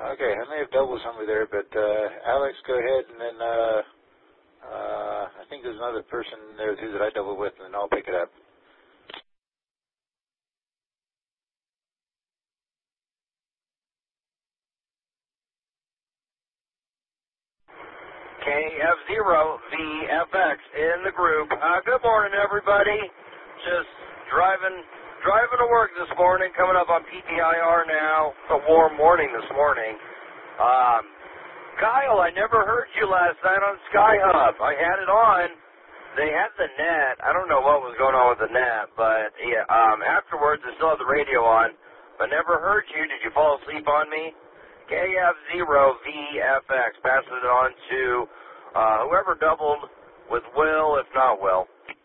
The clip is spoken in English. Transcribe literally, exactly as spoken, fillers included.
Okay, I may have doubled somebody there, but uh, Alex, go ahead, and then uh, uh, I think there's another person there too that I doubled with, and then I'll pick it up. K F zero V F X in the group. Uh, good morning, everybody. Just driving driving to work this morning, coming up on P T I R now. It's a warm morning this morning. Um, Kyle, I never heard you last night on Skyhub. I had it on. They had the net. I don't know what was going on with the net, but yeah, um, afterwards I still had the radio on. But never heard you. Did you fall asleep on me? K F zero V F X, passing it on to uh, whoever doubled with Will, if not Will.